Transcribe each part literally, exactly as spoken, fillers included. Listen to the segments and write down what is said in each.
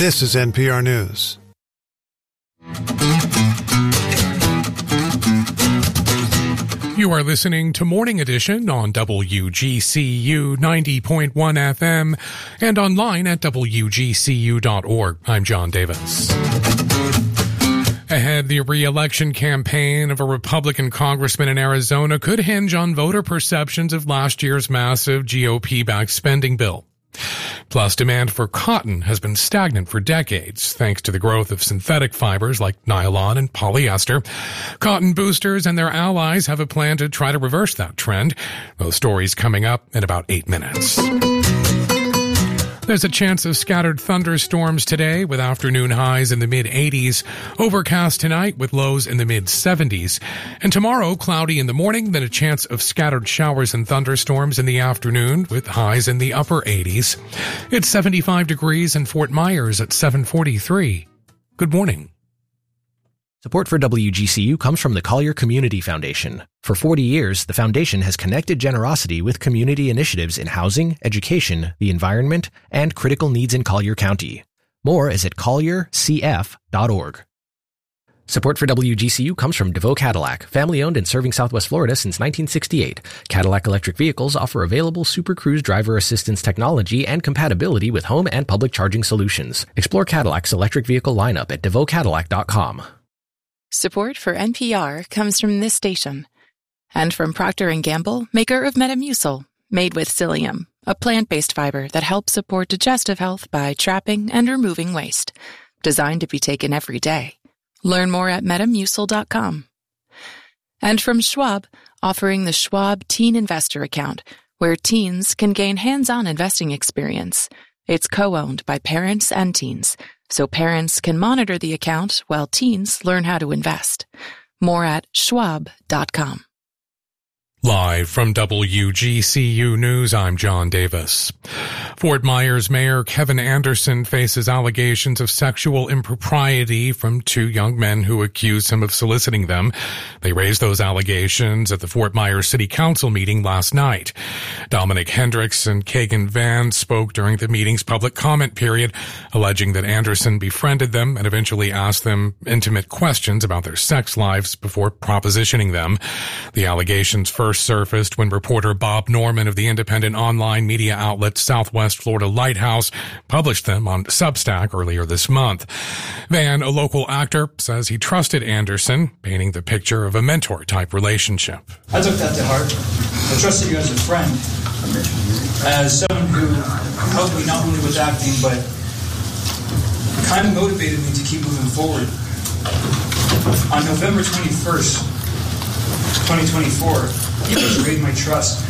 This is N P R News. You are listening to Morning Edition on W G C U ninety point one F M and online at W G C U dot org. I'm John Davis. Ahead, the re-election campaign of a Republican congressman in Arizona could hinge on voter perceptions of last year's massive G O P-backed spending bill. Plus, demand for cotton has been stagnant for decades, thanks to the growth of synthetic fibers like nylon and polyester. Cotton boosters and their allies have a plan to try to reverse that trend. Those stories coming up in about eight minutes. There's a chance of scattered thunderstorms today with afternoon highs in the mid-eighties. Overcast tonight with lows in the mid-seventies. And tomorrow, cloudy in the morning, then a chance of scattered showers and thunderstorms in the afternoon with highs in the upper eighties. It's seventy-five degrees in Fort Myers at seven forty-three. Good morning. Support for W G C U comes from the Collier Community Foundation. For forty years, the foundation has connected generosity with community initiatives in housing, education, the environment, and critical needs in Collier County. More is at collier c f dot org. Support for W G C U comes from DeVoe Cadillac, family-owned and serving Southwest Florida since nineteen sixty-eight. Cadillac electric vehicles offer available Super Cruise driver assistance technology and compatibility with home and public charging solutions. Explore Cadillac's electric vehicle lineup at devoe cadillac dot com. Support for N P R comes from this station and from Procter and Gamble, maker of Metamucil, made with psyllium, a plant-based fiber that helps support digestive health by trapping and removing waste. Designed to be taken every day. Learn more at metamucil dot com. And from Schwab, offering the Schwab Teen Investor Account, where teens can gain hands-on investing experience. It's co-owned by parents and teens, so parents can monitor the account while teens learn how to invest. More at schwab dot com. Live from W G C U News, I'm John Davis. Fort Myers Mayor Kevin Anderson faces allegations of sexual impropriety from two young men who accuse him of soliciting them. They raised those allegations at the Fort Myers City Council meeting last night. Dominic Hendricks and Kagan Van spoke during the meeting's public comment period, alleging that Anderson befriended them and eventually asked them intimate questions about their sex lives before propositioning them. The allegations first surfaced when reporter Bob Norman of the independent online media outlet Southwest Florida Lighthouse published them on Substack earlier this month. Van, a local actor, says he trusted Anderson, painting the picture of a mentor-type relationship. I took that to heart. I trusted you as a friend, as someone who helped me not only with acting, but kind of motivated me to keep moving forward. On November twenty-first, twenty twenty-four, you betrayed my trust.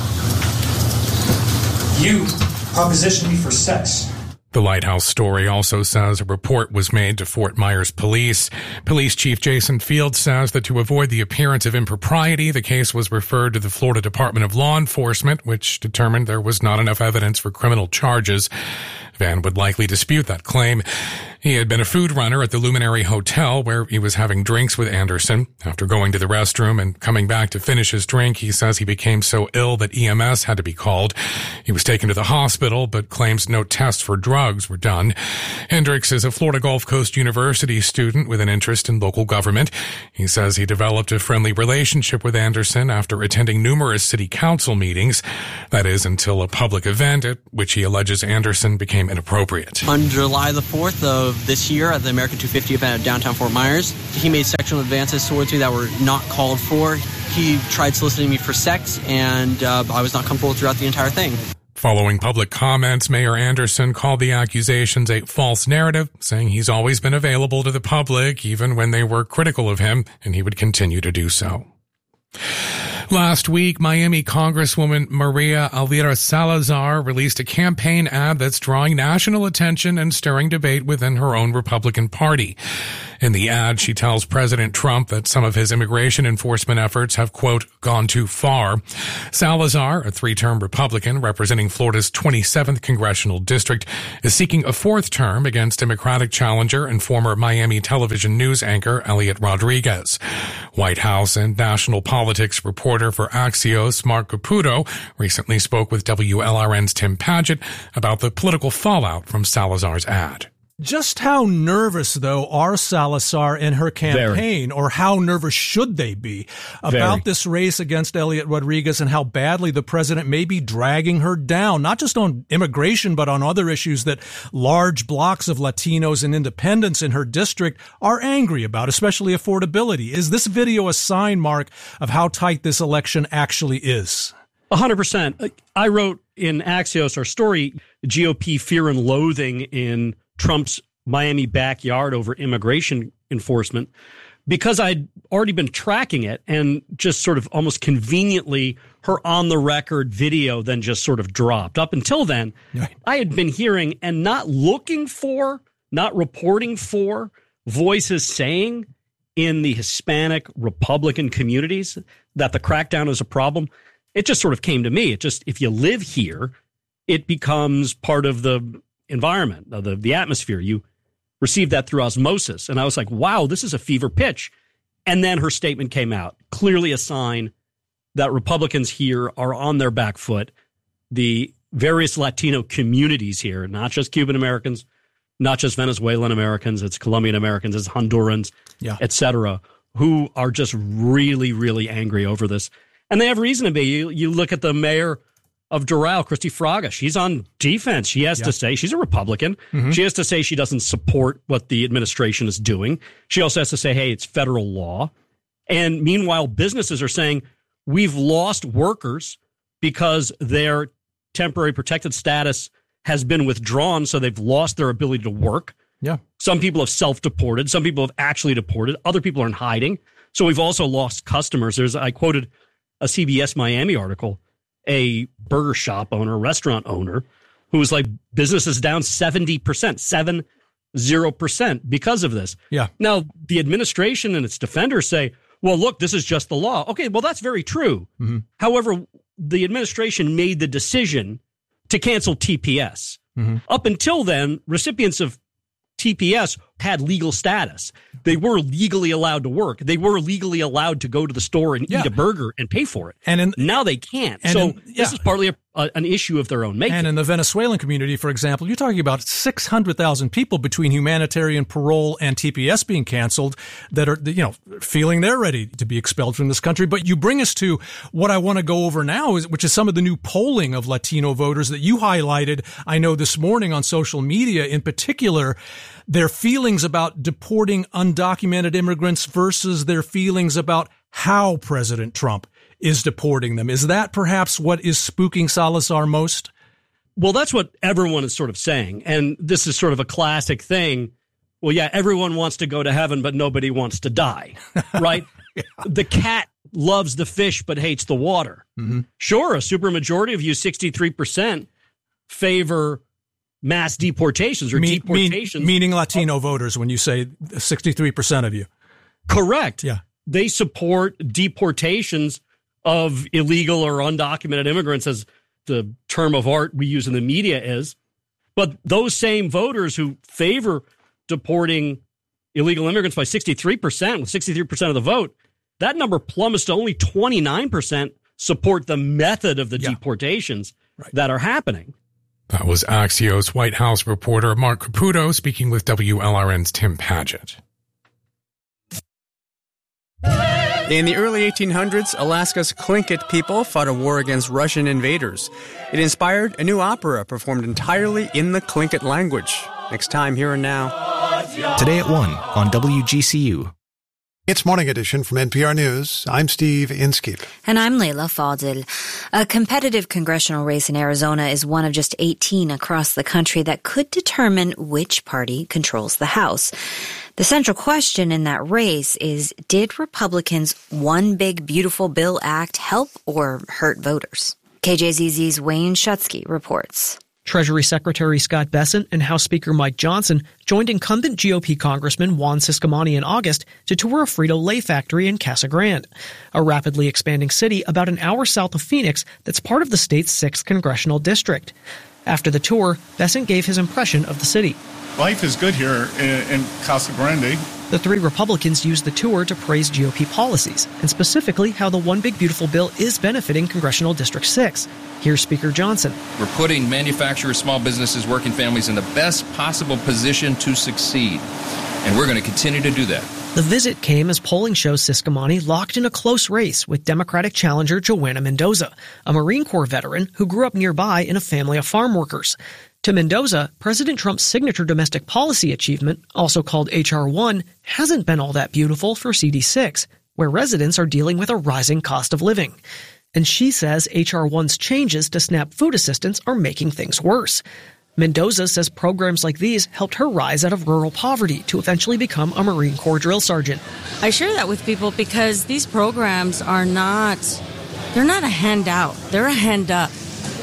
You propositioned me for sex. The Lighthouse story also says a report was made to Fort Myers Police. Police Chief Jason Fields says that to avoid the appearance of impropriety, the case was referred to the Florida Department of Law Enforcement, which determined there was not enough evidence for criminal charges. Van would likely dispute that claim. He had been a food runner at the Luminary Hotel where he was having drinks with Anderson. After going to the restroom and coming back to finish his drink, he says he became so ill that E M S had to be called. He was taken to the hospital, but claims no tests for drugs were done. Hendricks is a Florida Gulf Coast University student with an interest in local government. He says he developed a friendly relationship with Anderson after attending numerous city council meetings. That is, until a public event at which he alleges Anderson became inappropriate. On July the fourth of this year at the American two fifty event at downtown Fort Myers, he made sexual advances towards me that were not called for. He tried soliciting me for sex, and uh, I was not comfortable throughout the entire thing. Following public comments, Mayor Anderson called the accusations a false narrative, saying he's always been available to the public, even when they were critical of him, and he would continue to do so. Last week, Miami Congresswoman Maria Elvira Salazar released a campaign ad that's drawing national attention and stirring debate within her own Republican Party. In the ad, she tells President Trump that some of his immigration enforcement efforts have, quote, gone too far. Salazar, a three-term Republican representing Florida's twenty-seventh congressional district, is seeking a fourth term against Democratic challenger and former Miami television news anchor Elliot Rodriguez. White House and national politics reporter for Axios, Mark Caputo, recently spoke with W L R N's Tim Padgett about the political fallout from Salazar's ad. Just how nervous, though, are Salazar and her campaign, Very. or how nervous should they be about Very. this race against Elliot Rodriguez and how badly the president may be dragging her down, not just on immigration, but on other issues that large blocks of Latinos and independents in her district are angry about, especially affordability? Is this video a sign, Mark, of how tight this election actually is? A hundred percent. I wrote in Axios, our story, G O P fear and loathing in Trump's Miami backyard over immigration enforcement, because I'd already been tracking it, and just sort of almost conveniently her on the record video then just sort of dropped. Up until then, right. I had been hearing and not looking for, not reporting for voices saying in the Hispanic Republican communities that the crackdown is a problem. It just sort of came to me. It just, if you live here, it becomes part of the environment, the, the atmosphere. You receive that through osmosis. And I was like, wow, this is a fever pitch. And then her statement came out, clearly a sign that Republicans here are on their back foot. The various Latino communities here, not just Cuban Americans, not just Venezuelan Americans, it's Colombian Americans, it's Hondurans, yeah. et cetera, who are just really, really angry over this. And they have reason to be. You, you look at the mayor of Doral, Christy Fraga. She's on defense. She has yeah. to say, she's a Republican. Mm-hmm. She has to say she doesn't support what the administration is doing. She also has to say, hey, it's federal law. And meanwhile, businesses are saying, we've lost workers because their temporary protected status has been withdrawn, so they've lost their ability to work. Yeah. Some people have self-deported. Some people have actually deported. Other people are in hiding. So we've also lost customers. There's, I quoted a C B S Miami article, a burger shop owner, restaurant owner, who was like, business is down seventy percent, seven, zero percent because of this. Yeah. Now, the administration and its defenders say, well, look, this is just the law. Okay, well, that's very true. Mm-hmm. However, the administration made the decision to cancel T P S. Mm-hmm. Up until then, recipients of T P S had legal status. They were legally allowed to work. They were legally allowed to go to the store and yeah. eat a burger and pay for it. And in, now they can't. So in, yeah. this is partly a, a, an issue of their own making. And in the Venezuelan community, for example, you're talking about six hundred thousand people between humanitarian parole and T P S being canceled that are, you know, feeling they're ready to be expelled from this country. But you bring us to what I want to go over now, is, which is some of the new polling of Latino voters that you highlighted, I know, this morning on social media, in particular, their feelings about deporting undocumented immigrants versus their feelings about how President Trump is deporting them. Is that perhaps what is spooking Salazar most? Well, that's what everyone is sort of saying. And this is sort of a classic thing. Well, yeah, everyone wants to go to heaven, but nobody wants to die, right? yeah. The cat loves the fish, but hates the water. Mm-hmm. Sure, a supermajority of you, sixty-three percent, favor mass deportations or mean, deportations. Mean, meaning Latino of, voters when you say sixty-three percent of you. Correct. Yeah. They support deportations of illegal or undocumented immigrants, as the term of art we use in the media is. But those same voters who favor deporting illegal immigrants by sixty-three percent, with sixty-three percent of the vote, that number plummets to only twenty-nine percent support the method of the yeah. deportations right. that are happening. That was Axios White House reporter Mark Caputo speaking with W L R N's Tim Padgett. In the early eighteen hundreds, Alaska's Tlingit people fought a war against Russian invaders. It inspired a new opera performed entirely in the Tlingit language. Next time, Here and Now. Today at one on W G C U. It's Morning Edition from N P R News. I'm Steve Inskeep. And I'm Leila Fadil. A competitive congressional race in Arizona is one of just eighteen across the country that could determine which party controls the House. The central question in that race is, did Republicans' One Big Beautiful Bill Act help or hurt voters? K J Z Z's Wayne Shutsky reports. Treasury Secretary Scott Bessent and House Speaker Mike Johnson joined incumbent G O P Congressman Juan Ciscomani in August to tour a Frito-Lay factory in Casa Grande, a rapidly expanding city about an hour south of Phoenix that's part of the state's sixth congressional district. After the tour, Bessent gave his impression of the city. Life is good here in, in Casa Grande. The three Republicans used the tour to praise G O P policies, and specifically how the One Big Beautiful Bill is benefiting Congressional District six. Here's Speaker Johnson. We're putting manufacturers, small businesses, working families in the best possible position to succeed, and we're going to continue to do that. The visit came as polling shows Ciscomani locked in a close race with Democratic challenger Joanna Mendoza, a Marine Corps veteran who grew up nearby in a family of farm workers. To Mendoza, President Trump's signature domestic policy achievement, also called H R one, hasn't been all that beautiful for C D six, where residents are dealing with a rising cost of living. And she says H R one's changes to SNAP food assistance are making things worse. Mendoza says programs like these helped her rise out of rural poverty to eventually become a Marine Corps drill sergeant. I share that with people because these programs are not, they're not a handout, they're a hand up.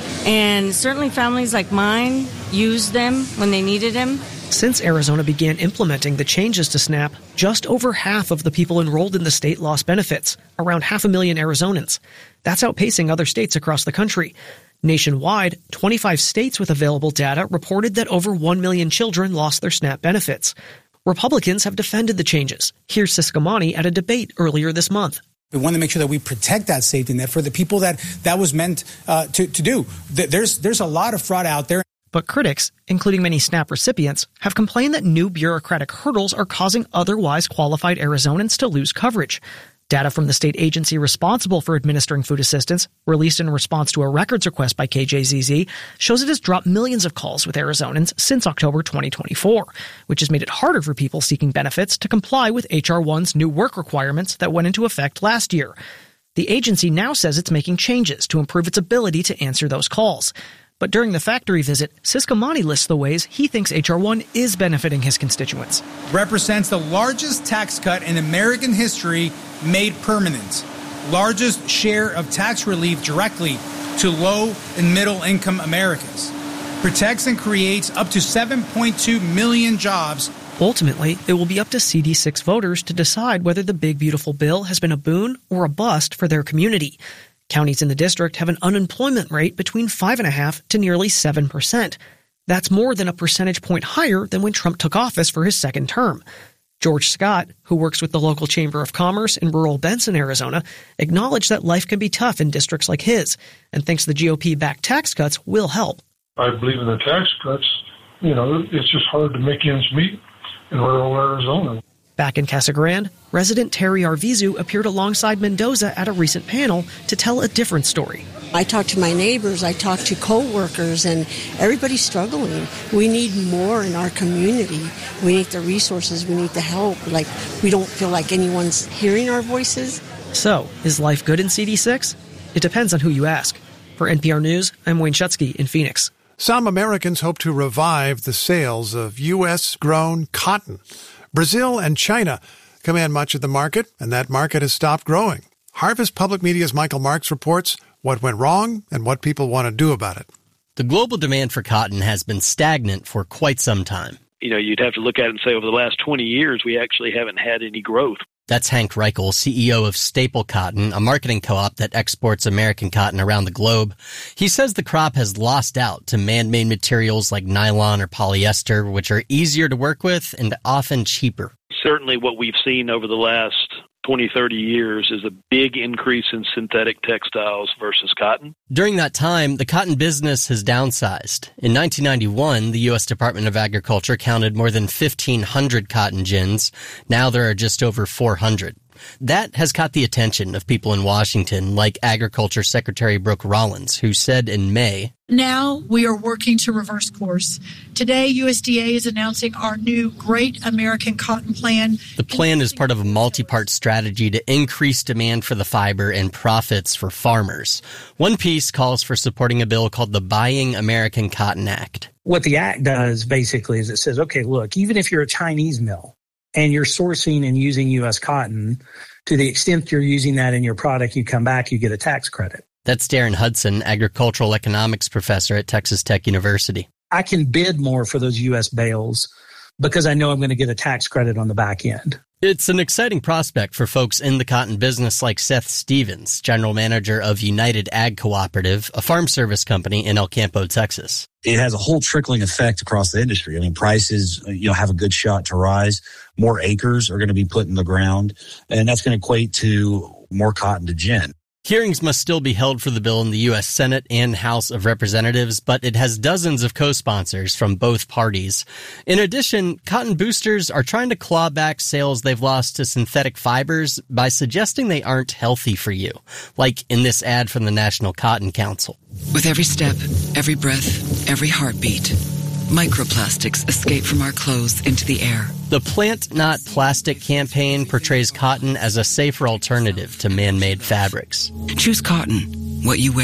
And certainly families like mine used them when they needed them. Since Arizona began implementing the changes to SNAP, just over half of the people enrolled in the state lost benefits, around half a million Arizonans. That's outpacing other states across the country. Nationwide, twenty-five states with available data reported that over one million children lost their SNAP benefits. Republicans have defended the changes. Here's Ciscomani at a debate earlier this month. We want to make sure that we protect that safety net for the people that that was meant uh, to, to do. There's, there's a lot of fraud out there. But critics, including many SNAP recipients, have complained that new bureaucratic hurdles are causing otherwise qualified Arizonans to lose coverage. Data from the state agency responsible for administering food assistance, released in response to a records request by K J Z Z, shows it has dropped millions of calls with Arizonans since October twenty twenty-four, which has made it harder for people seeking benefits to comply with H R one's new work requirements that went into effect last year. The agency now says it's making changes to improve its ability to answer those calls. But during the factory visit, Ciscomani lists the ways he thinks H R one is benefiting his constituents. Represents the largest tax cut in American history made permanent. Largest share of tax relief directly to low and middle income Americans. Protects and creates up to seven point two million jobs. Ultimately, it will be up to C D six voters to decide whether the Big Beautiful Bill has been a boon or a bust for their community. Counties in the district have an unemployment rate between five point five to nearly seven percent. That's more than a percentage point higher than when Trump took office for his second term. George Scott, who works with the local Chamber of Commerce in rural Benson, Arizona, acknowledged that life can be tough in districts like his and thinks the G O P-backed tax cuts will help. I believe in the tax cuts. You know, it's just hard to make ends meet in rural Arizona. Back in Casa Grande, resident Terry Arvizu appeared alongside Mendoza at a recent panel to tell a different story. I talked to my neighbors, I talked to co-workers, and everybody's struggling. We need more in our community. We need the resources, we need the help. Like, we don't feel like anyone's hearing our voices. So, is life good in C D six? It depends on who you ask. For N P R News, I'm Wayne Schutsky in Phoenix. Some Americans hope to revive the sales of U S-grown cotton. Brazil and China command much of the market, and that market has stopped growing. Harvest Public Media's Michael Marks reports what went wrong and what people want to do about it. The global demand for cotton has been stagnant for quite some time. You know, you'd have to look at it and say over the last twenty years, we actually haven't had any growth. That's Hank Reichel, C E O of Staple Cotton, a marketing co-op that exports American cotton around the globe. He says the crop has lost out to man-made materials like nylon or polyester, which are easier to work with and often cheaper. Certainly what we've seen over the last twenty, thirty years is a big increase in synthetic textiles versus cotton. During that time, the cotton business has downsized. In nineteen ninety-one, the U S Department of Agriculture counted more than fifteen hundred cotton gins. Now there are just over four hundred. That has caught the attention of people in Washington, like Agriculture Secretary Brooke Rollins, who said in May, "Now we are working to reverse course. Today, U S D A is announcing our new Great American Cotton Plan." The plan is part of a multi-part strategy to increase demand for the fiber and profits for farmers. One piece calls for supporting a bill called the Buying American Cotton Act. What the act does basically is it says, okay, look, even if you're a Chinese mill, and you're sourcing and using U S cotton, to the extent you're using that in your product, you come back, you get a tax credit. That's Darren Hudson, agricultural economics professor at Texas Tech University. I can bid more for those U S bales because I know I'm going to get a tax credit on the back end. It's an exciting prospect for folks in the cotton business like Seth Stevens, general manager of United Ag Cooperative, a farm service company in El Campo, Texas. It has a whole trickling effect across the industry. I mean, prices, you know, have a good shot to rise. More acres are going to be put in the ground, and that's going to equate to more cotton to gin. Hearings must still be held for the bill in the U S Senate and House of Representatives, but it has dozens of co-sponsors from both parties. In addition, cotton boosters are trying to claw back sales they've lost to synthetic fibers by suggesting they aren't healthy for you, like in this ad from the National Cotton Council. With every step, every breath, every heartbeat, microplastics escape from our clothes into the air. The Plant Not Plastic campaign portrays cotton as a safer alternative to man-made fabrics. Choose cotton, what you wear